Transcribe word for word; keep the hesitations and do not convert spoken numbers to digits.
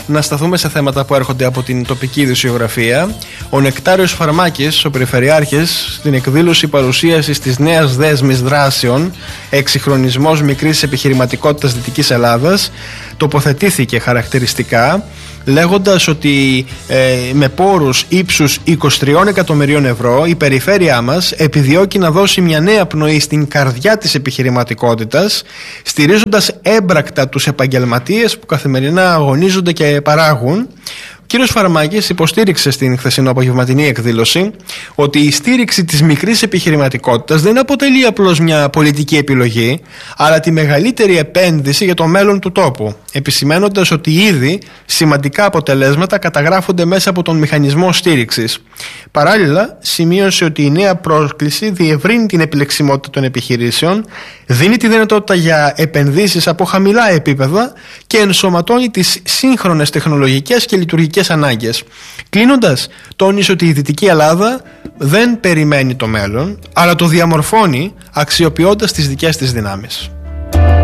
να σταθούμε σε θέματα που έρχονται από την τοπική ειδησιογραφία. Ο Νεκτάριος Φαρμάκης, ο Περιφερειάρχης, στην εκδήλωση παρουσίασης της νέας δέσμης δράσεων εξυγχρονισμός μικρής επιχειρηματικότητας Δυτικής Ελλάδας, τοποθετήθηκε χαρακτηριστικά, λέγοντας ότι ε, με πόρους ύψους είκοσι τρία εκατομμυρίων ευρώ η περιφέρειά μας επιδιώκει να δώσει μια νέα πνοή στην καρδιά της επιχειρηματικότητας, στηρίζοντας έμπρακτα τους επαγγελματίες που καθημερινά αγωνίζονται και παράγουν. Ο κύριος Φαρμάκης υποστήριξε στην χθεσινό απογευματινή εκδήλωση ότι η στήριξη της μικρής επιχειρηματικότητας δεν αποτελεί απλώς μια πολιτική επιλογή, αλλά τη μεγαλύτερη επένδυση για το μέλλον του τόπου, επισημαίνοντας ότι ήδη σημαντικά αποτελέσματα καταγράφονται μέσα από τον μηχανισμό στήριξης. Παράλληλα, σημείωσε ότι η νέα πρόσκληση διευρύνει την επιλεξιμότητα των επιχειρήσεων, δίνει τη δυνατότητα για επενδύσεις από χαμηλά επίπεδα και ενσωματώνει τις σύγχρονες τεχνολογικές και λειτουργικές ανάγκες. Κλείνοντας, τόνισε ότι η Δυτική Ελλάδα δεν περιμένει το μέλλον, αλλά το διαμορφώνει αξιοποιώντας τις δικές της δυνάμεις.